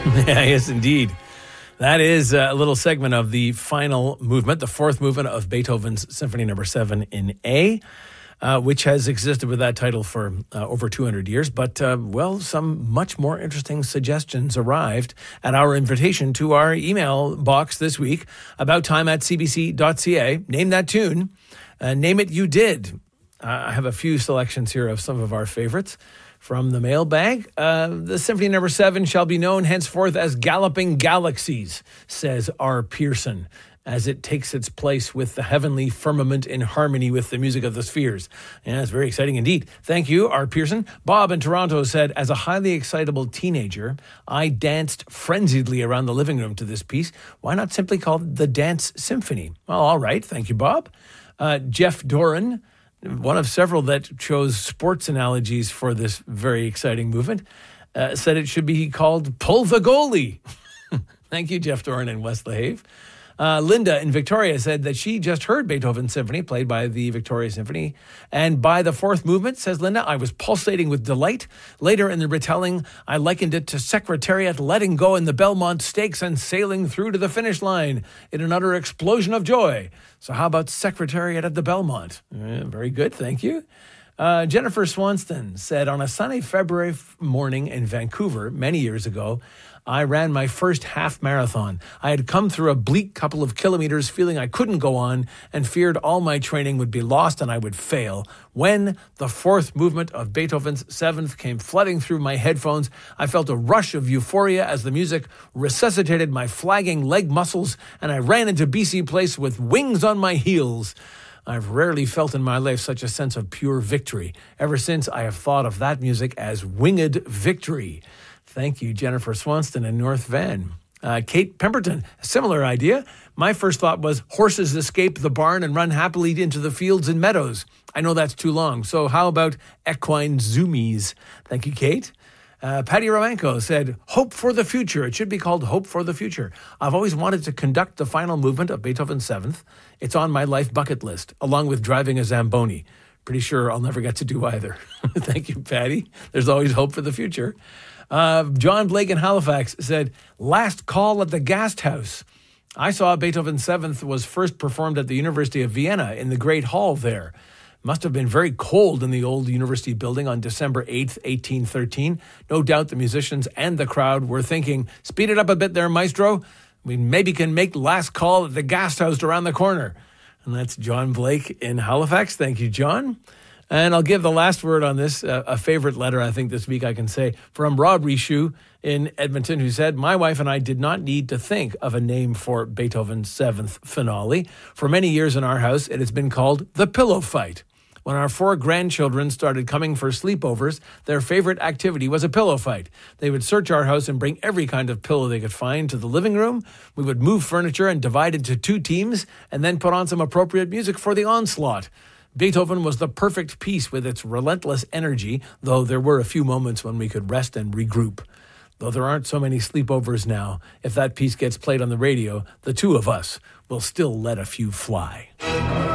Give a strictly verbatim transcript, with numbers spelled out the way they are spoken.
Yeah, yes, indeed. That is a little segment of the final movement, the fourth movement of Beethoven's Symphony Number Seven in A, uh, which has existed with that title for uh, over two hundred years. But, uh, well, some much more interesting suggestions arrived at our invitation to our email box this week, about time at c b c dot c a. Name that tune. Uh, name it you did. Uh, I have a few selections here of some of our favorites. From the mailbag, uh, the Symphony Number Seven shall be known henceforth as Galloping Galaxies, says R. Pearson, as it takes its place with the heavenly firmament in harmony with the music of the spheres. Yeah, it's very exciting indeed. Thank you, R. Pearson. Bob in Toronto said, as a highly excitable teenager, I danced frenziedly around the living room to this piece. Why not simply call it the Dance Symphony? Well, all right. Thank you, Bob. Uh, Jeff Doran, one of several that chose sports analogies for this very exciting movement, uh, said it should be called Pull the Goalie. Thank you, Jeff Doran in West LaHave. Uh, Linda in Victoria said that she just heard Beethoven's Symphony played by the Victoria Symphony. And by the fourth movement, says Linda, I was pulsating with delight. Later in the retelling, I likened it to Secretariat letting go in the Belmont Stakes and sailing through to the finish line in an utter explosion of joy. So how about Secretariat at the Belmont? Uh, very good, thank you. Uh, Jennifer Swanston said, on a sunny February morning in Vancouver many years ago, I ran my first half marathon. I had come through a bleak couple of kilometers feeling I couldn't go on and feared all my training would be lost and I would fail. When the fourth movement of Beethoven's Seventh came flooding through my headphones, I felt a rush of euphoria as the music resuscitated my flagging leg muscles and I ran into B C Place with wings on my heels. I've rarely felt in my life such a sense of pure victory. Ever since, I have thought of that music as winged victory. Thank you, Jennifer Swanston in North Van. Uh, Kate Pemberton, a similar idea. My first thought was horses escape the barn and run happily into the fields and meadows. I know that's too long, so how about equine zoomies? Thank you, Kate. Uh, Patty Romanko said, Hope for the Future. It should be called Hope for the Future. I've always wanted to conduct the final movement of Beethoven's Seventh. It's on my life bucket list, along with driving a Zamboni. Pretty sure I'll never get to do either. Thank you, Patty. There's always hope for the future. Uh, John Blake in Halifax said, Last Call at the Gasthaus. I saw Beethoven's Seventh was first performed at the University of Vienna in the Great Hall there. Must have been very cold in the old university building on December eighth, eighteen thirteen. No doubt the musicians and the crowd were thinking, speed it up a bit there, maestro. We maybe can make Last Call at the Gasthaus around the corner. And that's John Blake in Halifax. Thank you, John. And I'll give the last word on this, uh, a favorite letter, I think, this week I can say, from Rob Rishu in Edmonton, who said, My wife and I did not need to think of a name for Beethoven's Seventh Finale. For many years in our house, it has been called The Pillow Fight. When our four grandchildren started coming for sleepovers, their favorite activity was a pillow fight. They would search our house and bring every kind of pillow they could find to the living room. We would move furniture and divide into two teams, and then put on some appropriate music for the onslaught. Beethoven was the perfect piece with its relentless energy, though there were a few moments when we could rest and regroup. Though there aren't so many sleepovers now, if that piece gets played on the radio, the two of us will still let a few fly.